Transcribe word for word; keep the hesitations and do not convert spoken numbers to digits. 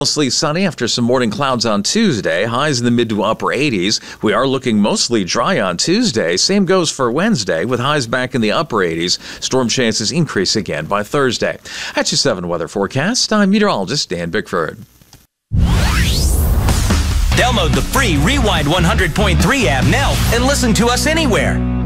Mostly sunny after some morning clouds on Tuesday. Highs in the mid to upper eighties. We are looking mostly dry on Tuesday. Same goes for Wednesday with highs back in the upper eighties. Storm chances increase again by Thursday. At your seven weather forecast, I'm meteorologist Dan Bickford. Download the free Rewind one hundred point three app now and listen to us anywhere.